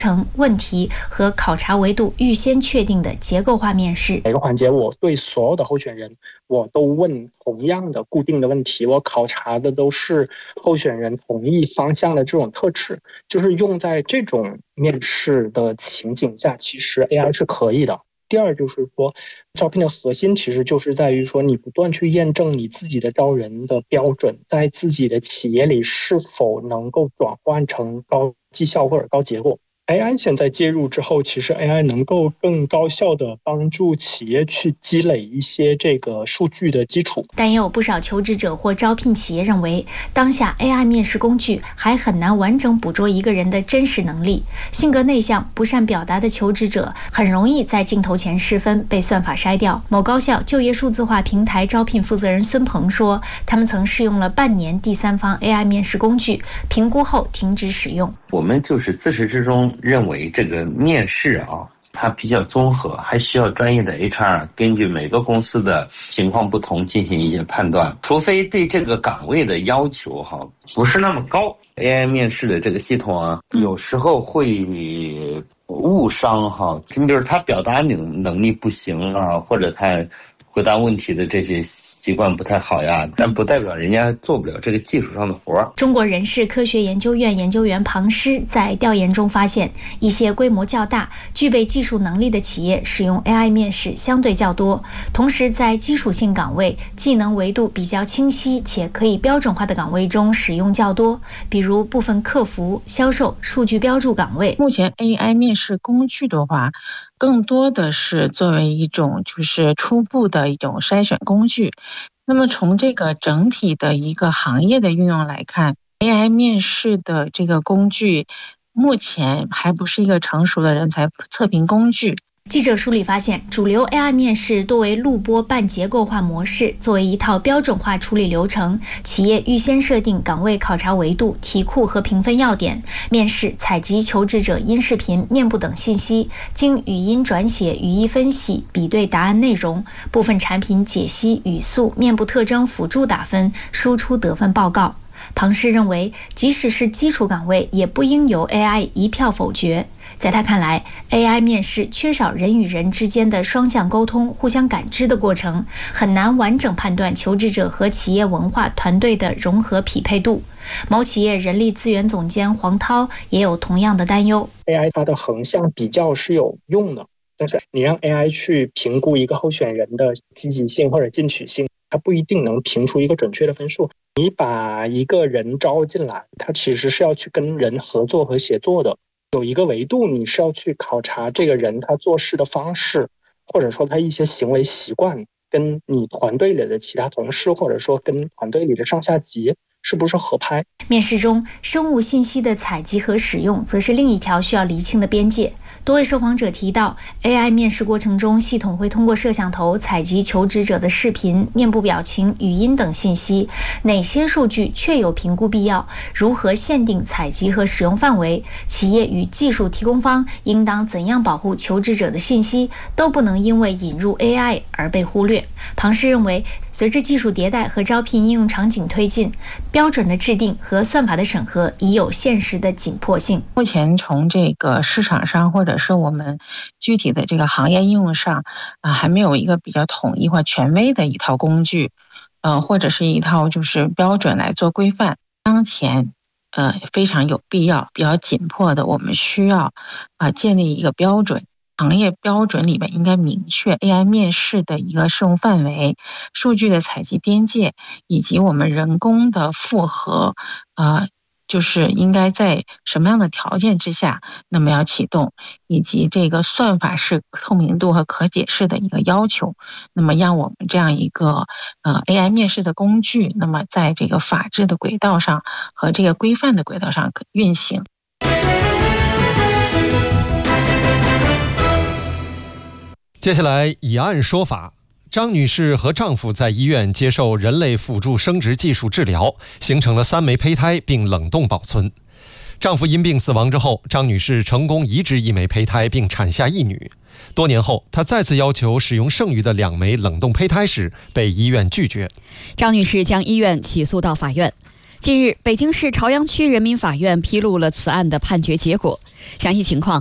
程、问题和考察维度预先确定的结构化面试。 每个环节我对所有的候选人我都问同样的固定的问题，我考察的都是候选人同一方向的这种特质，就是用在这种面试的情景下，其实 AI 是可以的。第二就是说，招聘的核心其实就是在于说，你不断去验证你自己的招人的标准，在自己的企业里是否能够转换成高绩效或者高结果。AI 现在介入之后，其实 AI 能够更高效地帮助企业去积累一些这个数据的基础。 但也有不少求职者或招聘企业认为，当下 AI 面试工具还很难完整捕捉一个人的真实能力。性格内向、不善表达的求职者很容易在镜头前失分，被算法筛掉。某高校就业数字化平台招聘负责人孙鹏说，他们曾试用了半年第三方 AI 面试工具，评估后停止使用。 我们就是自始至终认为这个面试它比较综合，还需要专业的 HR 根据每个公司的情况不同进行一些判断，除非对这个岗位的要求不是那么高。AI 面试的这个系统有时候会误伤你比如他表达能力不行或者他回答问题的这些习惯不太好呀，但不代表人家做不了这个技术上的活。 中国人事科学研究院研究员庞师在调研中发现，一些规模较大、具备技术能力的企业使用 AI 面试相对较多，同时在基础性岗位、技能维度比较清晰且可以标准化的岗位中使用较多，比如部分客服、销售、数据标注岗位。 目前 AI 面试工具的话，更多的是作为一种就是初步的一种筛选工具。那么从这个整体的一个行业的运用来看， AI 面试的这个工具目前还不是一个成熟的人才测评工具。 记者梳理发现，主流 AI 面试多为录播半结构化模式，作为一套标准化处理流程，企业预先设定岗位考察维度、题库和评分要点，面试采集求职者音视频、面部等信息，经语音转写、语义分析，比对答案内容，部分产品解析、语速、面部特征辅助打分，输出得分报告。庞师认为，即使是基础岗位，也不应由 AI 一票否决。在他看来， AI 面试缺少人与人之间的双向沟通、互相感知的过程，很难完整判断求职者和企业文化团队的融合匹配度。某企业人力资源总监黄涛也有同样的担忧。 AI 它的横向比较是有用的，但是你让 AI 去评估一个候选人的积极性或者进取性，它不一定能评出一个准确的分数。你把一个人招进来，他其实是要去跟人合作和协作的，有一个维度你是要去考察这个人他做事的方式，或者说他一些行为习惯跟你团队里的其他同事，或者说跟团队里的上下级是不是合拍。 面试中，生物信息的采集和使用则是另一条需要厘清的边界。多位受访者提到， AI 面试过程中，系统会通过摄像头采集求职者的视频、面部表情、语音等信息，哪些数据确有评估必要，如何限定采集和使用范围，企业与技术提供方应当怎样保护求职者的信息，都不能因为引入 AI 而被忽略。庞师认为，随着技术迭代和招聘应用场景推进，标准的制定和算法的审核已有现实的紧迫性。 目前从这个市场上或者是我们具体的这个行业应用上还没有一个比较统一或权威的一套工具，或者是一套就是标准来做规范。当前非常有必要、比较紧迫的，我们需要建立一个标准。行业标准里面应该明确 AI 面试的一个适用范围、数据的采集边界，以及我们人工的复核，就是应该在什么样的条件之下，那么要启动，以及这个算法是透明度和可解释的一个要求，那么让我们这样一个AI 面试的工具，那么在这个法治的轨道上和这个规范的轨道上运行。 接下来以案说法。张女士和丈夫在医院接受人类辅助生殖技术治疗，形成了3枚胚胎并冷冻保存。丈夫因病死亡之后，张女士成功移植1枚胚胎并产下1女。多年后，她再次要求使用剩余的2枚冷冻胚胎时，被医院拒绝。 张女士将医院起诉到法院。 近日，北京市朝阳区人民法院披露了此案的判决结果，详细情况